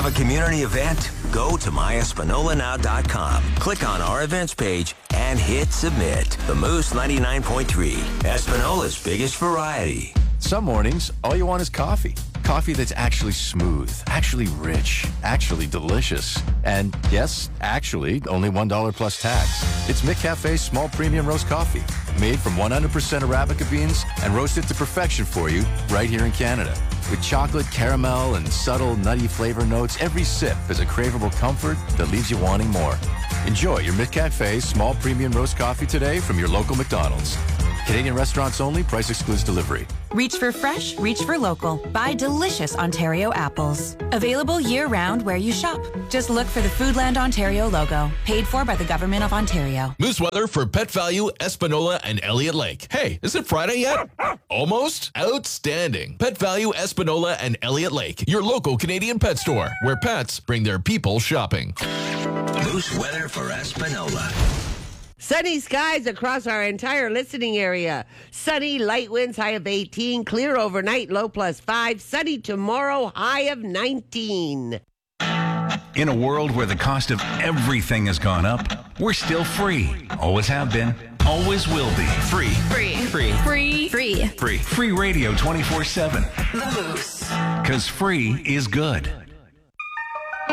Have a community event? Go to myespinolanow.com. Click on our events page and hit submit. The Moose 99.3, Espinola's biggest variety. Some mornings, all you want is coffee. Coffee that's actually smooth, actually rich, actually delicious. And yes, actually, only $1 plus tax. It's McCafe's small premium roast coffee, made from 100% Arabica beans and roasted to perfection for you right here in Canada. With chocolate, caramel, and subtle nutty flavor notes, every sip is a craveable comfort that leaves you wanting more. Enjoy your McCafe's small premium roast coffee today from your local McDonald's. Canadian restaurants only. Price excludes delivery. Reach for fresh, reach for local. Buy delicious Ontario apples. Available year-round where you shop. Just look for the Foodland Ontario logo. Paid for by the Government of Ontario. Moose weather for Pet Value, Espanola, and Elliott Lake. Hey, is it Friday yet? Almost? Outstanding. Pet Value, Espanola, and Elliott Lake. Your local Canadian pet store, where pets bring their people shopping. Moose weather for Espanola. Sunny skies across our entire listening area. Sunny, light winds, high of 18. Clear overnight, low +5. Sunny tomorrow, high of 19. In a world where the cost of everything has gone up, we're still free. Always have been. Always will be. Free. Free. Free. Free. Free. Free. Free radio 24/7. The Moose. Because free is good.